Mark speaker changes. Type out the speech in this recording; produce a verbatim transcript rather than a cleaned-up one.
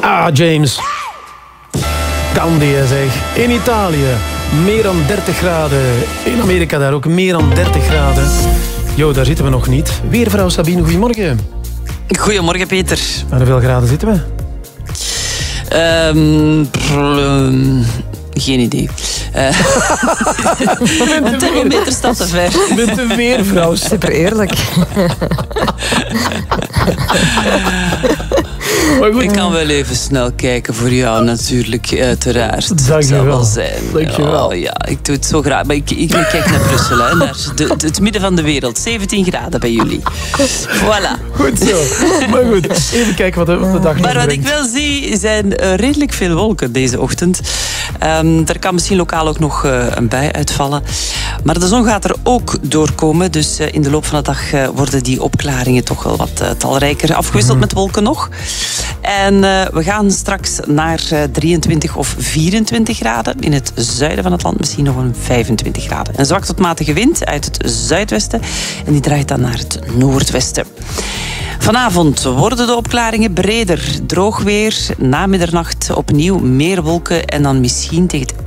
Speaker 1: Ah, James. Kan die, hè, zeg. In Italië, meer dan dertig graden. In Amerika daar ook meer dan dertig graden. Jo, daar zitten we nog niet. Weervrouw Sabine, goedemorgen.
Speaker 2: Goedemorgen, Peter.
Speaker 1: Aan hoeveel graden zitten we?
Speaker 2: Um, um, geen idee. Uh, een thermometer staat te ver.
Speaker 1: Met de weervrouw.
Speaker 3: Super eerlijk.
Speaker 1: Maar goed.
Speaker 2: Ik kan wel even snel kijken voor jou, natuurlijk, uiteraard.
Speaker 1: Dank je
Speaker 2: zou
Speaker 1: wel.
Speaker 2: wel zijn.
Speaker 1: Dank je wel.
Speaker 2: Oh, ja, ik doe het zo graag. Maar ik, ik, ik kijk naar Brussel, hè, naar de, de, het midden van de wereld. zeventien graden bij jullie. Voilà.
Speaker 1: Goed zo. Maar goed, even kijken wat de, wat de dag nog
Speaker 2: Maar wat ik
Speaker 1: brengt.
Speaker 2: wel zie, zijn uh, redelijk veel wolken deze ochtend. Um, er kan misschien lokaal ook nog uh, een bui uitvallen. Maar de zon gaat er ook doorkomen. Dus uh, in de loop van de dag uh, worden die opklaringen toch wel wat uh, talrijker. Afgewisseld met wolken nog. En uh, we gaan straks naar uh, drieëntwintig of vierentwintig graden. In het zuiden van het land misschien nog een vijfentwintig graden. Een zwak tot matige wind uit het zuidwesten. En die draait dan naar het noordwesten. Vanavond worden de opklaringen breder. Droog weer, na middernacht opnieuw meer wolken en dan misschien tegen het